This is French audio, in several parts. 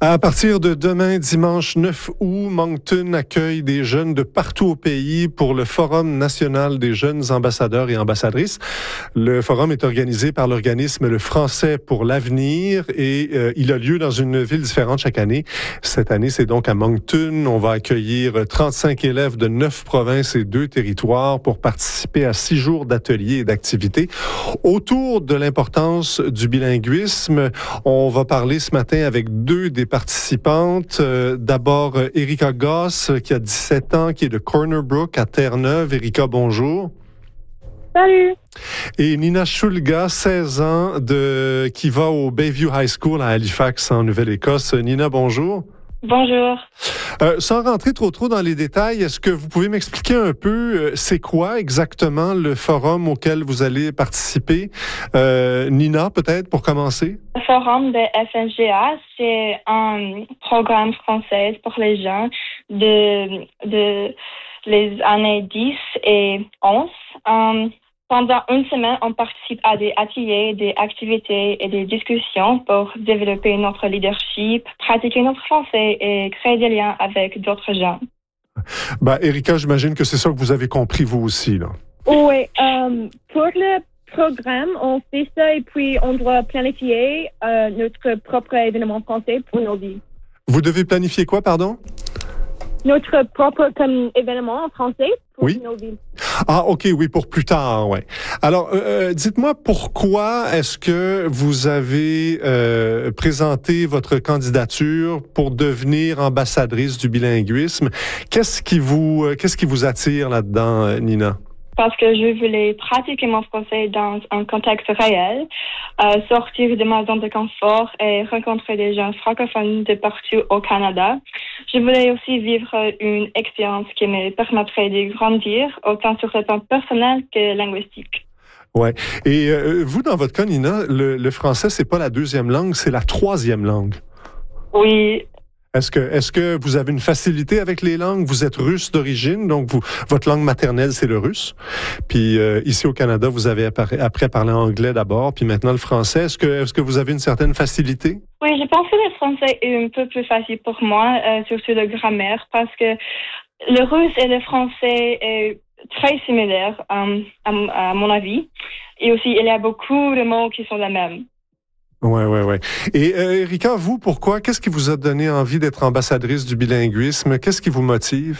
À partir de demain, dimanche 9 août, Moncton accueille des jeunes de partout au pays pour le Forum national des jeunes ambassadeurs et ambassadrices. Le forum est organisé par l'organisme Le Français pour l'avenir et il a lieu dans une ville différente chaque année. Cette année, c'est donc à Moncton. On va accueillir 35 élèves de 9 provinces et 2 territoires pour participer à 6 jours d'ateliers et d'activités. Autour de l'importance du bilinguisme, on va parler ce matin avec deux des participantes. D'abord, Erika Goss, qui a 17 ans, qui est de Corner Brook à Terre-Neuve. Erika, bonjour. Salut. Et Nina Shulga, 16 ans, qui va au Bayview High School à Halifax, en Nouvelle-Écosse. Nina, bonjour. Bonjour. Sans rentrer trop dans les détails, est-ce que vous pouvez m'expliquer un peu c'est quoi exactement le forum auquel vous allez participer? Nina, peut-être, pour commencer? Le forum de FNGA, c'est un programme français pour les gens de les années 10 et 11. Pendant une semaine, on participe à des ateliers, des activités et des discussions pour développer notre leadership, pratiquer notre français et créer des liens avec d'autres gens. Erika, j'imagine que c'est ça que vous avez compris vous aussi, là. Oui, pour le programme, on fait ça et puis on doit planifier notre propre événement français pour nos vies. Vous devez planifier quoi, pardon? Notre propre événement en français pour nos vies. Ah, OK, oui, pour plus tard, ouais. Alors, dites-moi pourquoi est-ce que vous avez présenté votre candidature pour devenir ambassadrice du bilinguisme? Qu'est-ce qui vous attire là-dedans, Nina? Parce que je voulais pratiquer mon français dans un contexte réel, sortir de ma zone de confort et rencontrer des gens francophones de partout au Canada. Je voulais aussi vivre une expérience qui me permettrait de grandir autant sur le plan personnel que linguistique. Ouais. Et vous, dans votre cas, Nina, le français, c'est pas la deuxième langue, c'est la troisième langue. Oui. Est-ce que vous avez une facilité avec les langues? Vous êtes russe d'origine, donc votre langue maternelle, c'est le russe. Puis ici au Canada, vous avez appris à parler anglais d'abord, puis maintenant le français. Est-ce que vous avez une certaine facilité? Oui, je pense que le français est un peu plus facile pour moi, surtout la grammaire, parce que le russe et le français est très similaire, à mon avis. Et aussi, il y a beaucoup de mots qui sont les mêmes. Ouais. Et Erika, vous, pourquoi? Qu'est-ce qui vous a donné envie d'être ambassadrice du bilinguisme? Qu'est-ce qui vous motive?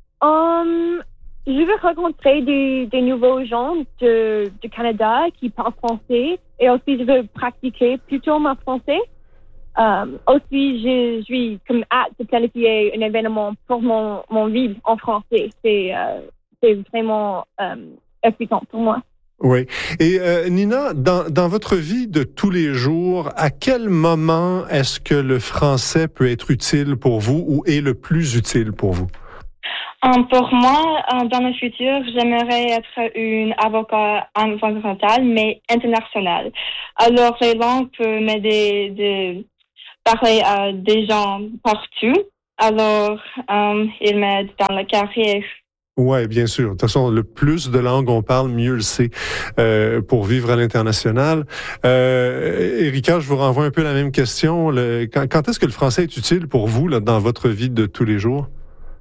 Je veux rencontrer des nouveaux gens du Canada qui parlent français et aussi je veux pratiquer plutôt mon français. Aussi, je suis comme hâte de planifier un événement pour mon ville en français. C'est vraiment excitant pour moi. Oui. Et Nina, dans votre vie de tous les jours, à quel moment est-ce que le français peut être utile pour vous ou est le plus utile pour vous? Pour moi, dans le futur, j'aimerais être une avocate environnementale, mais internationale. Alors, les langues peuvent m'aider de parler à des gens partout. Alors, ils m'aident dans la carrière. Oui, bien sûr. De toute façon, le plus de langues on parle, mieux le c'est pour vivre à l'international. Erika, je vous renvoie un peu la même question. Quand est-ce que le français est utile pour vous là, dans votre vie de tous les jours?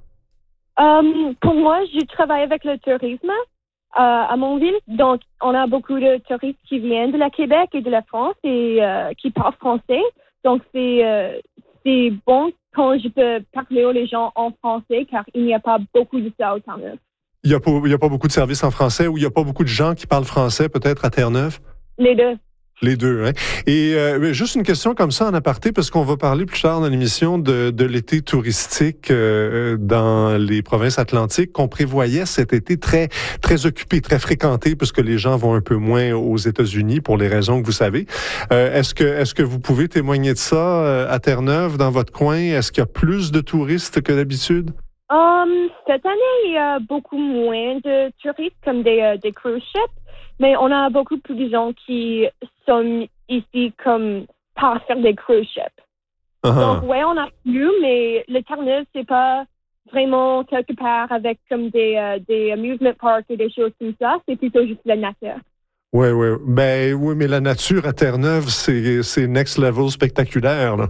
Pour moi, je travaille avec le tourisme à mon ville. Donc, on a beaucoup de touristes qui viennent de la Québec et de la France et qui parlent français. Donc, c'est bon quand je peux parler aux gens en français, car il n'y a pas beaucoup de ça au Terre-Neuve. Il y a pas beaucoup de services en français ou il n'y a pas beaucoup de gens qui parlent français, peut-être, à Terre-Neuve? Les deux. Les deux, hein? Et juste une question comme ça en aparté, parce qu'on va parler plus tard dans l'émission de l'été touristique dans les provinces atlantiques qu'on prévoyait cet été très, très occupé, très fréquenté, puisque les gens vont un peu moins aux États-Unis pour les raisons que vous savez. Est-ce que vous pouvez témoigner de ça à Terre-Neuve, dans votre coin? Est-ce qu'il y a plus de touristes que d'habitude? Cette année, il y a beaucoup moins de touristes comme des cruise ships. Mais on a beaucoup plus de gens qui sont ici comme par faire des cruise ships. Donc, ouais, on a plus, mais le Terre-Neuve, c'est pas vraiment quelque part avec comme des amusement parks et des choses comme ça. C'est plutôt juste la nature. Oui, oui. Ben oui, mais la nature à Terre-Neuve, c'est next level spectaculaire, là.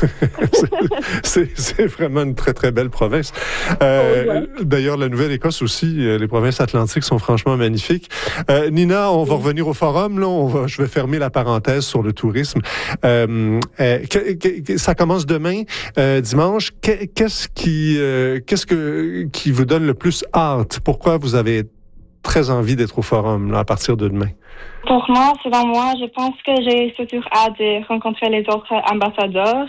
C'est vraiment une très, très belle province. D'ailleurs, la Nouvelle-Écosse aussi, les provinces atlantiques sont franchement magnifiques. Nina, on va revenir au forum, là. Je vais fermer la parenthèse sur le tourisme. Ça commence demain, dimanche. Qu'est-ce qui vous donne le plus hâte? Pourquoi vous avez très envie d'être au forum là, à partir de demain? Pour moi, selon moi, je pense que j'ai surtout hâte de rencontrer les autres ambassadeurs.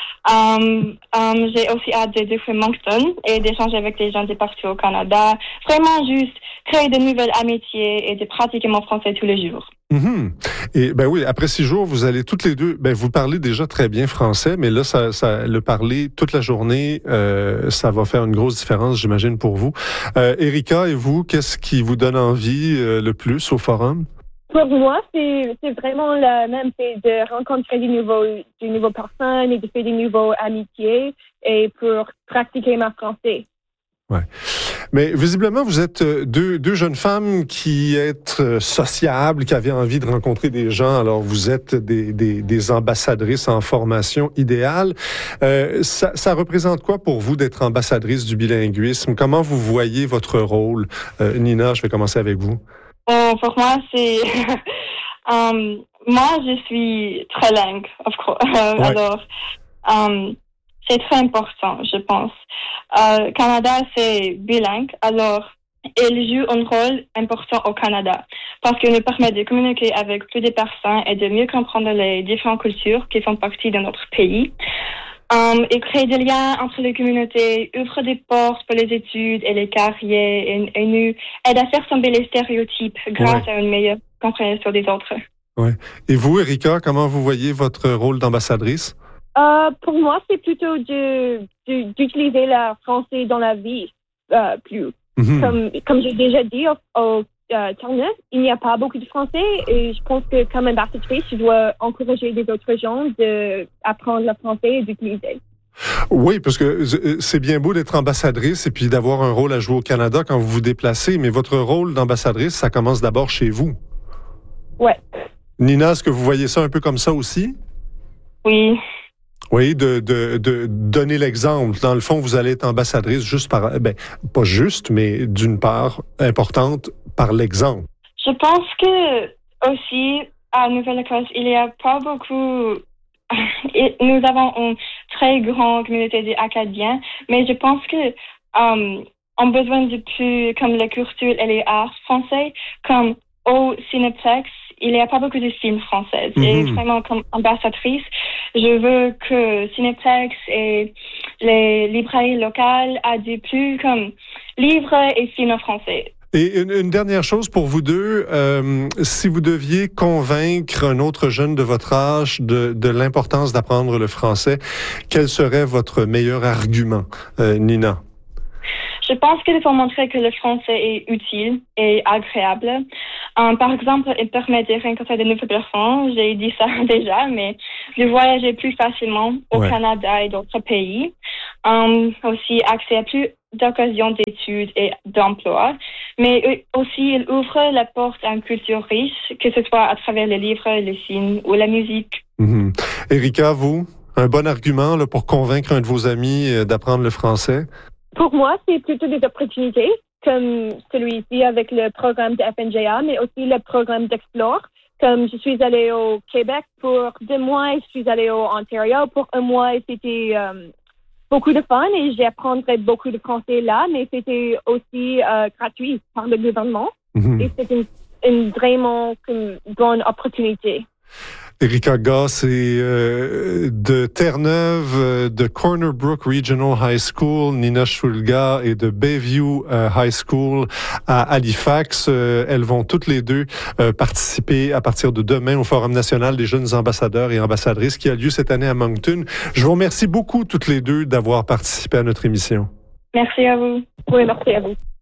J'ai aussi hâte de découvrir Moncton et d'échanger avec des gens de partout au Canada. Vraiment juste créer de nouvelles amitiés et de pratiquer mon français tous les jours. Mm-hmm. Et ben oui, après 6 jours, vous allez toutes les deux. Ben vous parlez déjà très bien français, mais là, le parler toute la journée, ça va faire une grosse différence, j'imagine, pour vous. Erika et vous, qu'est-ce qui vous donne envie le plus au forum? Pour moi, c'est vraiment la même, c'est de rencontrer de nouveaux personnes et de faire de nouvelles amitiés et pour pratiquer ma français. Ouais. Mais visiblement, vous êtes deux jeunes femmes qui êtes sociables, qui avaient envie de rencontrer des gens. Alors, vous êtes des ambassadrices en formation idéale. Ça représente quoi pour vous d'être ambassadrice du bilinguisme? Comment vous voyez votre rôle? Nina, je vais commencer avec vous. Pour moi, c'est... moi, je suis trilingue, of course. Ouais. Alors, c'est très important, je pense. Canada, c'est bilingue, alors il joue un rôle important au Canada parce qu'il nous permet de communiquer avec plus de personnes et de mieux comprendre les différentes cultures qui font partie de notre pays. Il crée des liens entre les communautés, ouvre des portes pour les études et les carrières et nous aide à faire tomber les stéréotypes grâce à une meilleure compréhension des autres. Ouais. Et vous, Erika, comment vous voyez votre rôle d'ambassadrice? Pour moi, c'est plutôt d'utiliser le français dans la vie plus. Mm-hmm. Comme j'ai déjà dit au Terre-Neuve, il n'y a pas beaucoup de français et je pense que comme ambassadrice, je dois encourager les autres gens d'apprendre le français et d'utiliser. Oui, parce que c'est bien beau d'être ambassadrice et puis d'avoir un rôle à jouer au Canada quand vous vous déplacez, mais votre rôle d'ambassadrice, ça commence d'abord chez vous. Ouais. Nina, est-ce que vous voyez ça un peu comme ça aussi? Oui. Oui, de donner l'exemple. Dans le fond, vous allez être ambassadrice juste pas juste, mais d'une part importante par l'exemple. Je pense que aussi, à Nouvelle-Écosse, il n'y a pas beaucoup... Nous avons une très grande communauté d'Acadiens, mais je pense que on a besoin de plus, comme la culture et les arts français, comme au Cinéplex, il n'y a pas beaucoup de films français. Mm-hmm. Et vraiment, comme ambassadrice, je veux que Cinéplex et les librairies locales aient des plus comme livres et films en français. Et une dernière chose pour vous deux, si vous deviez convaincre un autre jeune de votre âge de l'importance d'apprendre le français, quel serait votre meilleur argument, Nina? Je pense qu'il faut montrer que le français est utile et agréable. Par exemple, il permet de rencontrer de nouvelles personnes. J'ai dit ça déjà, mais de voyager plus facilement au Canada et d'autres pays. Aussi, accès à plus d'occasions d'études et d'emploi. Mais aussi, il ouvre la porte à une culture riche, que ce soit à travers les livres, les films ou la musique. Mm-hmm. Erika, vous, un bon argument là, pour convaincre un de vos amis d'apprendre le français? Pour moi, c'est plutôt des opportunités, comme celui-ci avec le programme de FNGA, mais aussi le programme d'Explore. Comme je suis allée au Québec pour 2 mois et je suis allée au Ontario pour 1 mois et c'était beaucoup de fun et j'apprendrai beaucoup de français là, mais c'était aussi gratuit par le gouvernement. Mm-hmm. Et c'est une vraiment bonne opportunité. Erika Goss est de Terre-Neuve, de Corner Brook Regional High School. Nina Shulga est de Bayview High School à Halifax. Elles vont toutes les deux participer à partir de demain au Forum national des jeunes ambassadeurs et ambassadrices qui a lieu cette année à Moncton. Je vous remercie beaucoup toutes les deux d'avoir participé à notre émission. Merci à vous. Oui, merci à vous.